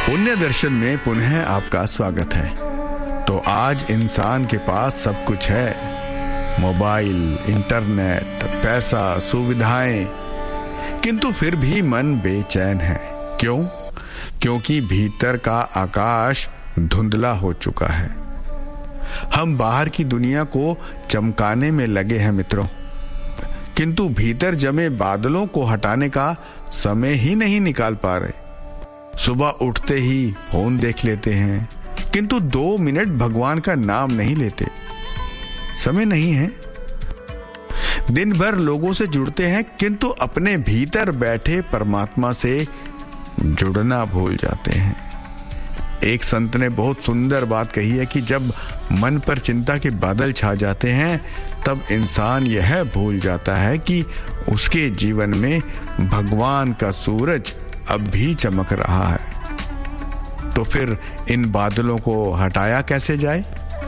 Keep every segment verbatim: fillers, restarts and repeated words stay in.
पुण्य दर्शन में पुनः आपका स्वागत है। तो आज इंसान के पास सब कुछ है, मोबाइल, इंटरनेट, पैसा, सुविधाएं, किंतु फिर भी मन बेचैन है। क्यों? क्योंकि भीतर का आकाश धुंधला हो चुका है। हम बाहर की दुनिया को चमकाने में लगे हैं मित्रों, किंतु भीतर जमे बादलों को हटाने का समय ही नहीं निकाल पा रहे। सुबह उठते ही फोन देख लेते हैं, किंतु दो मिनट भगवान का नाम नहीं लेते। समय नहीं है। दिन भर लोगों से जुड़ते हैं, किंतु अपने भीतर बैठे परमात्मा से जुड़ना भूल जाते हैं। एक संत ने बहुत सुंदर बात कही है कि जब मन पर चिंता के बादल छा जाते हैं, तब इंसान यह भूल जाता है कि उसके जीवन में भगवान का सूरज अब भी चमक रहा है। तो फिर इन बादलों को हटाया कैसे जाए?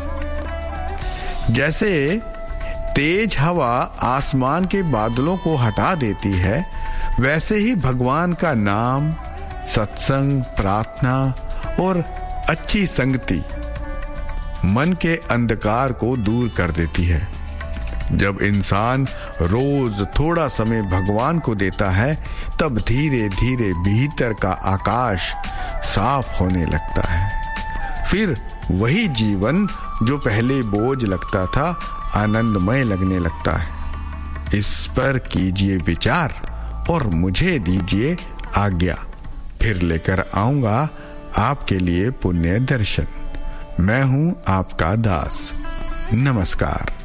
जैसे तेज हवा आसमान के बादलों को हटा देती है, वैसे ही भगवान का नाम, सत्संग, प्रार्थना और अच्छी संगति मन के अंधकार को दूर कर देती है। जब इंसान रोज थोड़ा समय भगवान को देता है, तब धीरे धीरे भीतर का आकाश साफ होने लगता है। फिर वही जीवन जो पहले बोझ लगता था, आनंदमय लगने लगता है। इस पर कीजिए विचार और मुझे दीजिए आज्ञा। फिर लेकर आऊंगा आपके लिए पुण्य दर्शन। मैं हूं आपका दास। नमस्कार।